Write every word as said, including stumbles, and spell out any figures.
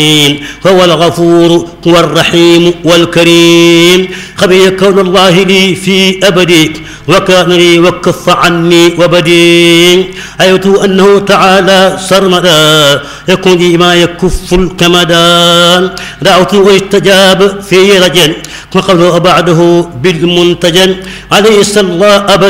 فهو الغفور والرحيم والكريم. خبي كون الله لي في أبدي وكان لي وكف عني وبدي. أيت أنه تعالى سرمدا يكون لي ما يكف الكمدا. دعوت واستجاب في رجل وقبل وبعده بالمنتجن عليه صلى الله أبدا